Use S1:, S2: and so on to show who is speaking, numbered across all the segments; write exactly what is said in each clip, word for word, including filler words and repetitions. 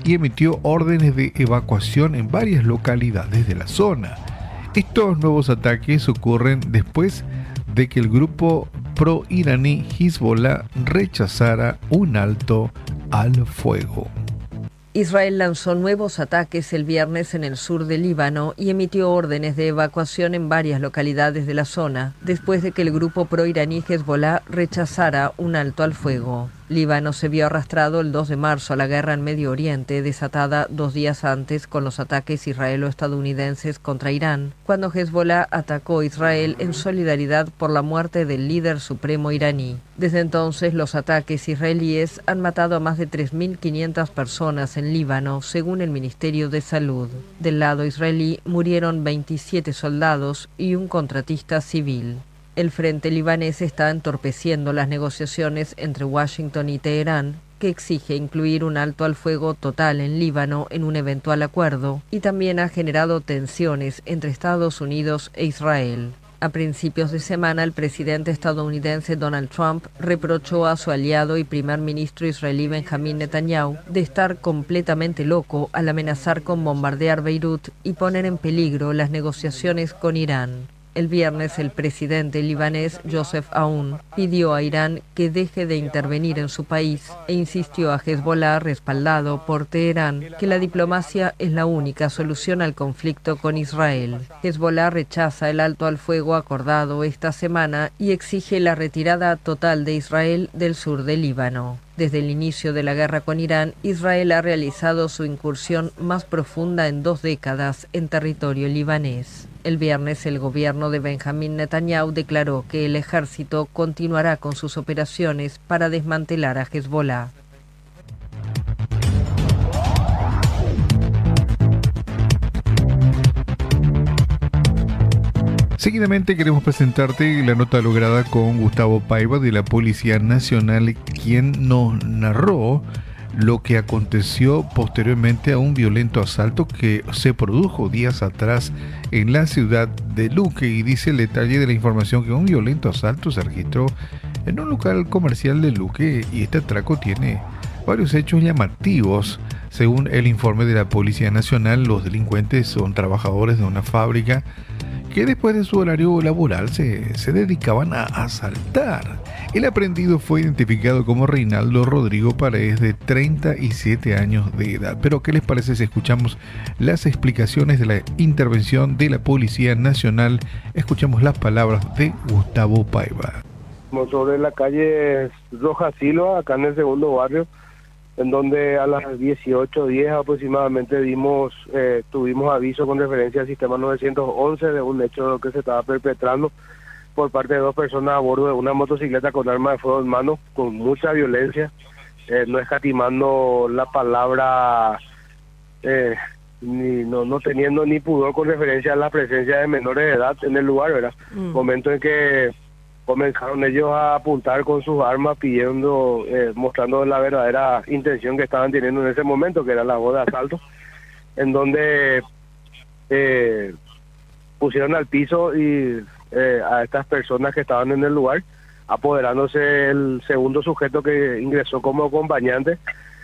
S1: y emitió órdenes de evacuación en varias localidades de la zona. Estos nuevos ataques ocurren después de que el grupo pro-iraní Hezbollah rechazara un alto al fuego.
S2: Israel lanzó nuevos ataques el viernes en el sur del Líbano y emitió órdenes de evacuación en varias localidades de la zona, después de que el grupo pro-iraní Hezbollah rechazara un alto al fuego. Líbano se vio arrastrado el dos de marzo a la guerra en Medio Oriente, desatada dos días antes con los ataques israelo-estadounidenses contra Irán, cuando Hezbollah atacó a Israel en solidaridad por la muerte del líder supremo iraní. Desde entonces, los ataques israelíes han matado a más de tres mil quinientas personas en Líbano, según el Ministerio de Salud. Del lado israelí murieron veintisiete soldados y un contratista civil. El frente libanés está entorpeciendo las negociaciones entre Washington y Teherán, que exige incluir un alto al fuego total en Líbano en un eventual acuerdo, y también ha generado tensiones entre Estados Unidos e Israel. A principios de semana, el presidente estadounidense Donald Trump reprochó a su aliado y primer ministro israelí Benjamín Netanyahu de estar completamente loco al amenazar con bombardear Beirut y poner en peligro las negociaciones con Irán. El viernes, el presidente libanés Joseph Aoun pidió a Irán que deje de intervenir en su país e insistió a Hezbollah, respaldado por Teherán, que la diplomacia es la única solución al conflicto con Israel. Hezbollah rechaza el alto al fuego acordado esta semana y exige la retirada total de Israel del sur del Líbano. Desde el inicio de la guerra con Irán, Israel ha realizado su incursión más profunda en dos décadas en territorio libanés. El viernes, el gobierno de Benjamín Netanyahu declaró que el ejército continuará con sus operaciones para desmantelar a Hezbollah.
S1: Seguidamente queremos presentarte la nota lograda con Gustavo Paiva de la Policía Nacional, quien nos narró lo que aconteció posteriormente a un violento asalto que se produjo días atrás en la ciudad de Luque, y dice el detalle de la información que un violento asalto se registró en un local comercial de Luque, y este atraco tiene varios hechos llamativos. Según el informe de la Policía Nacional, los delincuentes son trabajadores de una fábrica que después de su horario laboral se, se dedicaban a asaltar. El aprehendido fue identificado como Reinaldo Rodrigo Paredes, de treinta y siete años de edad. Pero ¿qué les parece si escuchamos las explicaciones de la intervención de la Policía Nacional? Escuchamos las palabras de Gustavo Paiva.
S3: Sobre la calle Roja Silva, acá en el segundo barrio, en donde a las dieciocho diez aproximadamente dimos, eh, tuvimos aviso con referencia al sistema novecientos once de un hecho que se estaba perpetrando por parte de dos personas a bordo de una motocicleta con arma de fuego en mano, con mucha violencia, eh, no escatimando la palabra, eh, ni no, no teniendo ni pudor con referencia a la presencia de menores de edad en el lugar, ¿verdad? Mm. Momento en que comenzaron ellos a apuntar con sus armas, pidiendo, eh, mostrando la verdadera intención que estaban teniendo en ese momento, que era la voz de asalto, en donde eh, pusieron al piso y eh, a estas personas que estaban en el lugar, apoderándose el segundo sujeto que ingresó como acompañante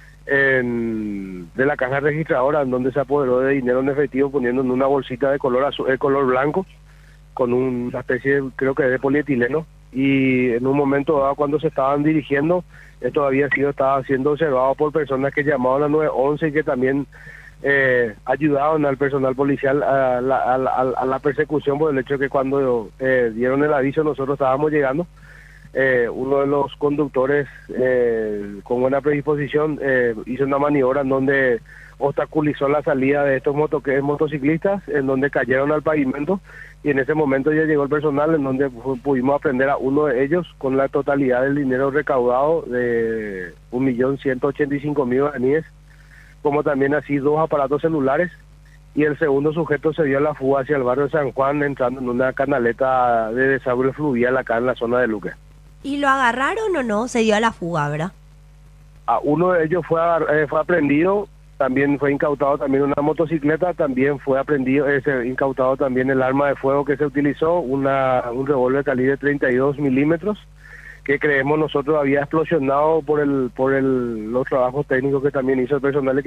S3: en, de la caja registradora, en donde se apoderó de dinero en efectivo, poniendo en una bolsita de color azul, de color blanco, con una especie, de, creo que de polietileno, y en un momento dado, cuando se estaban dirigiendo, esto había sido, estaba siendo observado por personas que llamaban a nueve once y que también eh, ayudaban al personal policial a la, a, la, a la persecución, por el hecho de que cuando eh, dieron el aviso nosotros estábamos llegando. Eh, uno de los conductores eh, con buena predisposición eh, hizo una maniobra en donde obstaculizó la salida de estos moto motociclistas, en donde cayeron al pavimento, y en ese momento ya llegó el personal, en donde pudimos aprender a uno de ellos con la totalidad del dinero recaudado de un millón ciento ochenta y cinco mil guaraníes, como también así dos aparatos celulares, y el segundo sujeto se dio a la fuga hacia el barrio de San Juan, entrando en una canaleta de desagüe fluvial acá en la zona de Luque.
S4: ¿Y lo agarraron o no? Se dio a la fuga, ¿verdad?
S3: A uno de ellos fue, eh, fue aprendido, también fue incautado también una motocicleta, también fue aprendido, eh, incautado también el arma de fuego que se utilizó, una un revólver calibre treinta y dos milímetros, que creemos nosotros había explosionado por el por el los trabajos técnicos que también hizo el personal